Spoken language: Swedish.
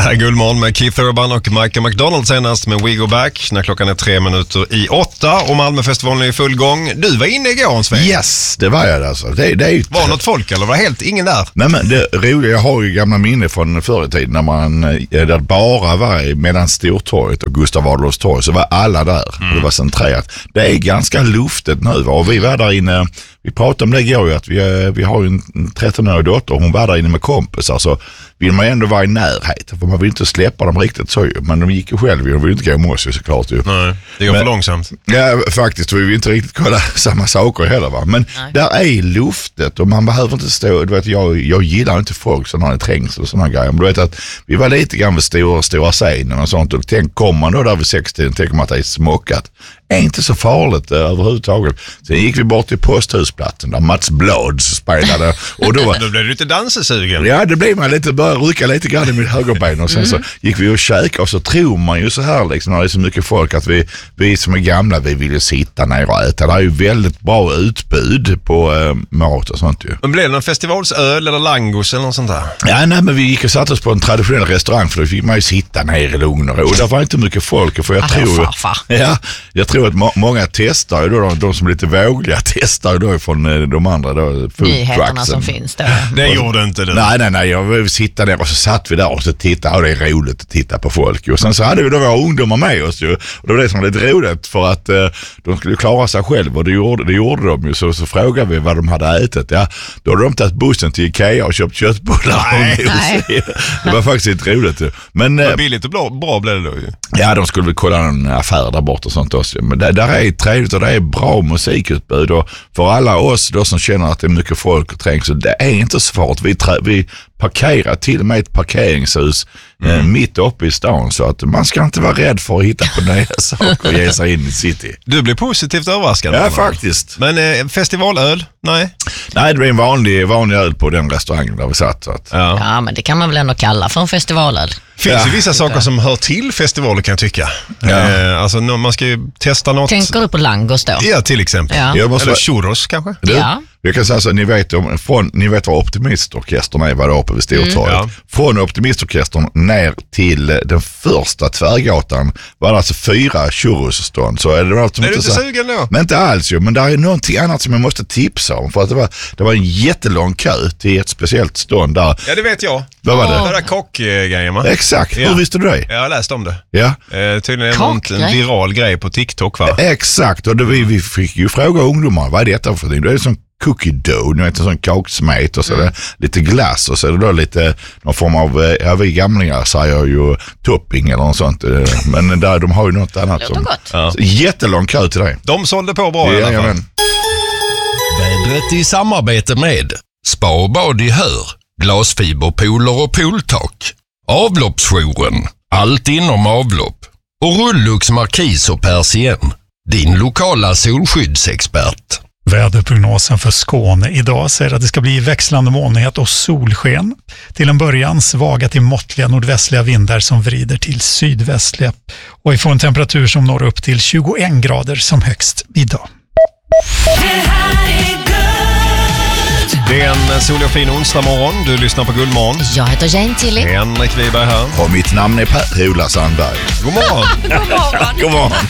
här är Guldmorgon med Keith Urban och Michael McDonald senast med We Go Back när klockan är 7:03 och Malmöfestivalen är i full gång. Du var inne igår, Sven. Yes, det var jag alltså. Var något folk eller var helt ingen där? Nej, men det roliga, jag har ju gamla minne från förr i tiden när man där bara var mellan Stortorget och Gustav Adolfs torg, så var alla där. Och det var centrerat. Det är ganska luftigt nu, och vi var där inne. Vi pratade om det igår, att vi har ju en 13-årig dotter, hon var där inne med kompisar, så vill man ändå vara i närhet, för man vill inte släppa dem riktigt så ju. Men de gick ju själv, de vill inte gå med oss såklart ju. Nej, det går för långsamt. Ja, faktiskt, vi vill inte riktigt kolla samma saker heller, va. Men där är luftet och man behöver inte stå, du vet, jag gillar inte folk som har en trängsel och sådana grejer. Men du vet att vi var lite grann vid stora scenen och sånt, och kommer man då där vid 60, tänker man att det är smockat. Är inte så farligt överhuvudtaget. Sen gick vi bort till Posthusplatsen där Mats Blad spelade. Och då blev du lite dansesugen. Ja, det blev man lite, började rycka lite grann i mitt högerben. Och sen så gick vi och käkade, och så tror man ju så här liksom, när det är så mycket folk, att vi som är gamla, vi vill ju sitta ner och äta. Det är ju väldigt bra utbud på mat och sånt ju. Men blev det någon festivalsöl eller langos eller något sånt där? Ja, nej, men vi gick och satt oss på en traditionell restaurang, för då fick man ju sitta ner i lugn och ro. Och där var inte mycket folk, för jag tror att många testar ju då, de som är lite vågliga testar ju då från de andra då, nyheterna som finns där. Det gjorde inte det. Nej, jag ville sitta där, och så satt vi där och så tittade, och det är roligt att titta på folk. Och sen så hade vi då våra ungdomar med oss ju, och det var det som var lite roligt, för att de skulle klara sig själv, och det gjorde de ju. Så frågade vi vad de hade ätit. Ja, då hade de tagit bussen till Ikea och köpt köttbullar. Nej. Det var faktiskt lite roligt. Men billigt och bra blev det då ju. Ja, de skulle väl kolla en affär där borta och sånt också. Men där är trevligt, och det är bra musikutbud, och för alla oss då som känner att det är mycket folk och trängs, så det är inte så svårt. Vi parkerar till och med ett parkeringshus mitt uppe i stan, så att man ska inte vara rädd för att hitta på nya saker och ge sig in i city. Du blir positivt överraskad. Ja, faktiskt. Men festivalöl? Nej, det blir en vanlig öl på den restaurangen där vi satt. Så att. Ja, men det kan man väl ändå kalla för en festivalöl. Finns ju vissa saker som hör till festivaler, kan jag tycka. Alltså man ska ju testa något. Tänker du på langos då? Ja, till exempel. Ja. Eller churros kanske. Jag kan säga så, ni vet vad Optimistorkestern är, vad det är uppe vid Stortorget. Från Optimistorkestern ner till den första Tvärgatan var det alltså 4 churrosstånd. Så är det alltså är du inte sugen då? Men inte alls ju, men det är någonting annat som jag måste tipsa om, för att det var en jättelång kö till ett speciellt stånd där. Ja, det vet jag. Vad var det? Det där kockgrejen, va? Exakt, hur visste du det? Jag har läst om det. Ja. Tydligen en viral grej på TikTok, va? Exakt, och vi fick ju fråga ungdomar, vad är detta för någonting? Det är som cookie dough, nu vet en sån kaksmet, och så är det lite glass, och så är det då lite någon form av, vi gamlingar säger ju topping eller något sånt, men där de har ju något annat. Det låter gott. Så jättelång kö till det. De sålde på bra i alla fall. Vädret i samarbete med Spa och bad i Hör, glasfiberpooler och pooltak, Avloppsjouren, allt inom avlopp, och Rullux Markis och Persien, din lokala solskyddsexpert. Väderprognosen för Skåne idag säger att det ska bli växlande molnighet och solsken. Till en början svaga till måttliga nordvästliga vindar som vrider till sydvästliga. Och vi får en temperatur som når upp till 21 grader som högst idag. Det är en solig och fin onsdag morgon. Du lyssnar på Guldmorgon. Jag heter Jane Tilly. Henrik Wiberg här. Och mitt namn är Per-Ola Sandberg. God morgon. God morgon.